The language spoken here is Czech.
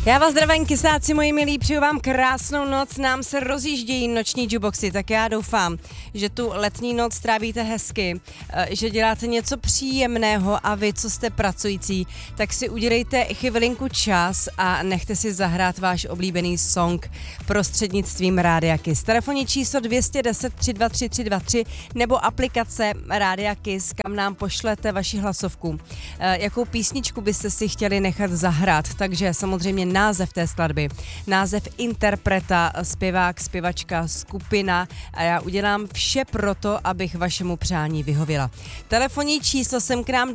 Já vás zdravím, kysáci moji milí, přeju vám krásnou noc, nám se rozjíždějí noční jukeboxy, tak já doufám, že tu letní noc trávíte hezky, že děláte něco příjemného a vy, co jste pracující, tak si udělejte chvilinku čas a nechte si zahrát váš oblíbený song prostřednictvím Rádia Kiss. Telefonní číslo 210 323 323 nebo aplikace Rádia Kiss, kam nám pošlete vaši hlasovku. Jakou písničku byste si chtěli nechat zahrát, takže samozřejmě název té skladby, název interpreta, zpěvák, zpěvačka, skupina a já udělám vše proto, abych vašemu přání vyhověla. Telefonní číslo sem k nám